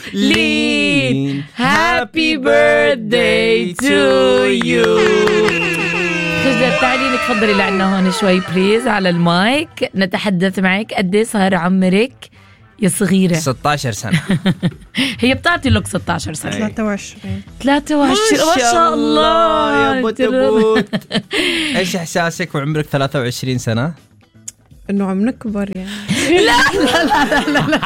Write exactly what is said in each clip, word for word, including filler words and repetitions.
لين هابي بيرثداي تو يو. خجلة تعالي لك تفضلي لعنا هون شوي بليز على المايك نتحدث معك. قد صار عمرك يا صغيرة؟ ستة عشر سنة. هي بتعطي لك ستة عشر سنة. ثلاثة وعشرين. ثلاثة وعشرين ما شاء الله يا بوت بوت. ايش احساسك وعمرك ثلاثة وعشرين سنة؟ انه عم نكبر يعني. لا لا لا لا لا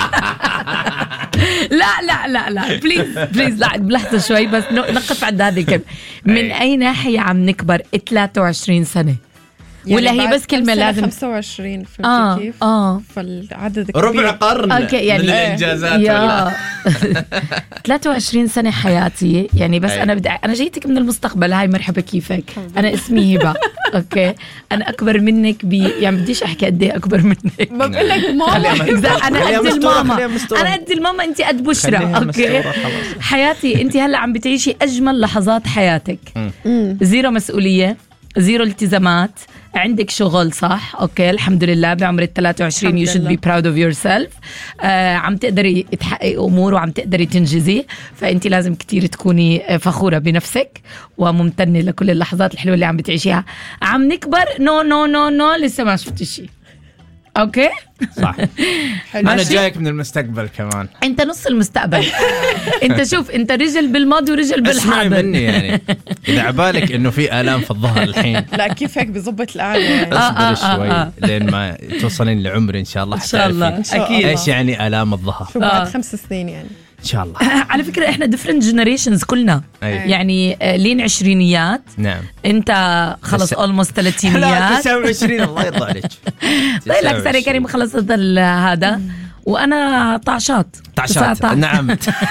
لا لا لا لا بليز بليز لا بلحظة شوي بس نقف عند هذه الكلمة. من أي ناحية عم نكبر ثلاثة وعشرين سنة؟ يعني ولا هي بس كلمة لازم خمسة وعشرين فهمتي آه كيف؟ آه فالعدد كبير. ربع قرن أوكي يعني من الإنجازات. يا ثلاثة وعشرين سنة حياتي يعني. بس أي. أنا بدي أنا جيتك من المستقبل. هاي مرحبا كيفك؟ أنا اسمي هبة. أوكي أنا أكبر منك ب يعني بديش أحكي قد إيه أكبر منك. ما بقول لك ماما. أنا قد الماما. أنا قد الماما أنت قد بشرى. أوكي حياتي أنت هلا عم بتعيشي أجمل لحظات حياتك. زيرو مسؤولية، زيرو التزامات، عندك شغل صح. اوكي الحمد لله بعمر الثلاثة وعشرين you should be proud of yourself. آه عم تقدري تحققي امور وعم تقدري تنجزي، فانت لازم كتير تكوني فخوره بنفسك وممتنه لكل اللحظات الحلوه اللي عم بتعيشيها. عم نكبر نو نو نو نو لسه ما شفتي شيء. اوكي صح. انا جايك من المستقبل كمان. انت نص المستقبل. انت شوف انت رجل بالماضي ورجل بالحاضر. اسمعي مني يعني اذا عبالك انه في آلام في الظهر الحين لا كيف هيك بزبط القعده يعني. اصبر شوي لين ما توصلين لعمر ان شاء الله. ان شاء الله اكيد. ايش يعني آلام الظهر؟ شو بعد خمس سنين يعني ان شاء الله. على فكره احنا different generations كلنا. أيه. يعني لين عشرينيات. نعم. انت خلص almost ثلاثينيات. لا تسعة وعشرين الله يرضى عليك. طيب لك ساري كريم خلصت هذا وانا طعشات. طعشات نعم.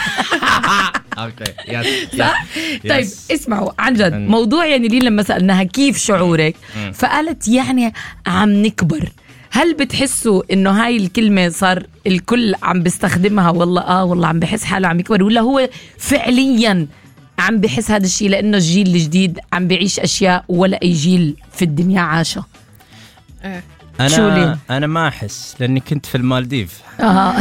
اوكي يس صح. طيب اسمعوا عن جد موضوع يعني لين لما سألناها كيف شعورك فقالت يعني عم نكبر. هل بتحسوا انه هاي الكلمة صار الكل عم بيستخدمها والله اه والله عم بحس حاله عم يكبر، ولا هو فعليا عم بحس هذا الشيء لانه الجيل الجديد عم بيعيش اشياء ولا اي جيل في الدنيا عاشه؟ اه انا انا ما احس لاني كنت في المالديف. اه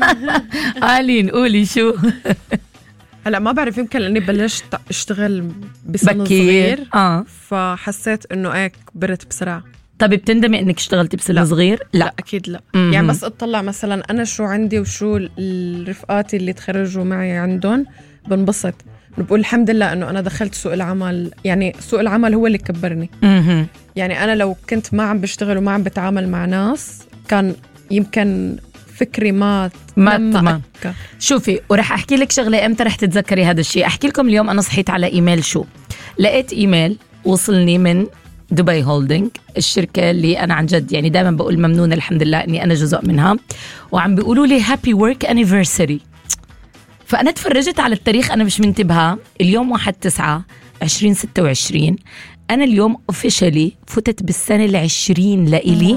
آلين قولي شو. هلا ما بعرف يمكن لاني بلشت اشتغل بسن صغير اه فحسيت انه ايه كبرت بسرعه. طب بتندمي انك اشتغلتي بسن صغير؟ لا. لا اكيد لا. م-م. يعني بس اطلع مثلا انا شو عندي وشو الرفقاتي اللي تخرجوا معي عندهم بنبسط، بقول الحمد لله انه انا دخلت سوق العمل. يعني سوق العمل هو اللي كبرني. م-م. يعني انا لو كنت ما عم بشتغل وما عم بتعامل مع ناس كان يمكن فكري ما ما شوفي. ورح احكي لك شغله امتى رح تتذكري هذا الشيء. احكي لكم اليوم انا صحيت على ايميل شو لقيت. ايميل وصلني من دبي هولدينج، الشركة اللي أنا عن جد يعني دائما بقول ممنونة الحمد لله أني أنا جزء منها، وعم بيقولوا لي هابي ورك أنيفرساري. فأنا تفرجت على التاريخ أنا مش منتبهة. اليوم واحد تسعة عشرين ستة وعشرين. أنا اليوم أوفيشالي فتت بالسنة العشرين لإلي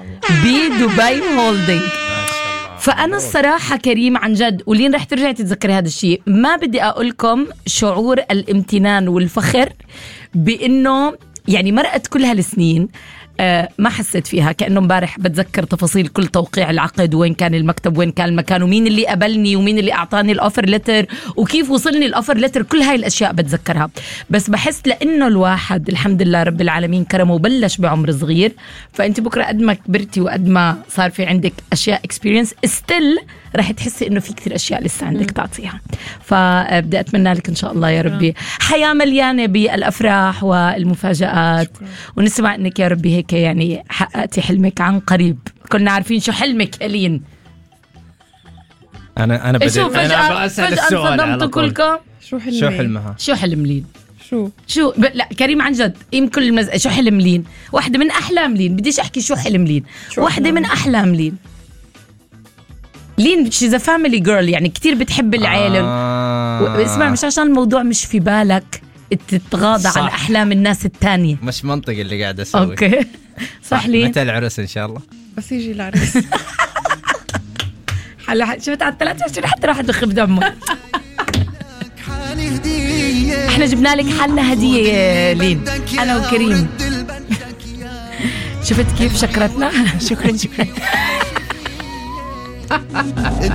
بدبي هولدينج. فأنا الصراحة كريم عن جد ولين رح ترجعي تتذكري هذا الشيء ما بدي أقولكم شعور الامتنان والفخر بأنه يعني مرقت كل هالسنين آه ما حسيت فيها. كأنه مبارح بتذكر تفاصيل كل توقيع العقد، وين كان المكتب وين كان المكان ومين اللي قبلني ومين اللي أعطاني الأوفر لتر وكيف وصلني الأوفر لتر. كل هاي الأشياء بتذكرها. بس بحس لأنه الواحد الحمد لله رب العالمين كرمه وبلش بعمر صغير، فأنت بكرة قد ما كبرتي وقد ما صار في عندك أشياء experience still رح تحسي إنه في كتير أشياء لسه عندك تعطيها. فبدي أتمنى لك إن شاء الله يا ربي حياة مليانة بالأفراح والمفاجآت، ونسمع إنك يا ربي هيك يعني حققتي حلمك عن قريب. كنا عارفين شو حلمك ألين. أنا أنا بدي أنا بسأل السؤال على طول. شو حلمي؟ شو حلمها؟ شو حلم لين؟ شو شو ب... لا كريم عن جد يمكن المز... شو حلم لين؟ واحدة من أحلام لين. بديش أحكي شو حلم لين. واحدة من أحلام لين. لين she's a family girl يعني كتير بتحب العيلة. آه. اسمع مش عشان الموضوع مش في بالك تتغاضى صح. عن أحلام الناس التانية. مش منطقي اللي قاعد أسوي. أوكي صح لين. متى العرس إن شاء الله؟ بس يجي العرس. حلا شفت على الثلاثة وعشرين حتى راح تخف دمه. احنا جبنا لك حالنا هدية يا لين أنا وكريم. شفت كيف شكرتنا. شكرا شكرا.